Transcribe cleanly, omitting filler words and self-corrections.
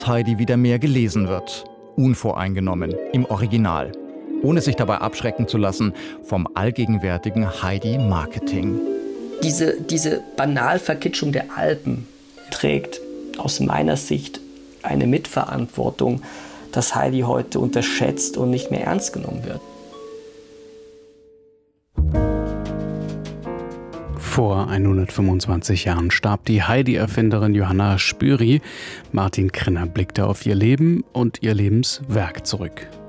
Heidi wieder mehr gelesen wird. Unvoreingenommen, im Original. Ohne sich dabei abschrecken zu lassen vom allgegenwärtigen Heidi-Marketing. Diese Banalverkitschung der Alpen trägt aus meiner Sicht eine Mitverantwortung, dass Heidi heute unterschätzt und nicht mehr ernst genommen wird. Vor 125 Jahren starb die Heidi-Erfinderin Johanna Spyri. Martin Krenner blickte auf ihr Leben und ihr Lebenswerk zurück.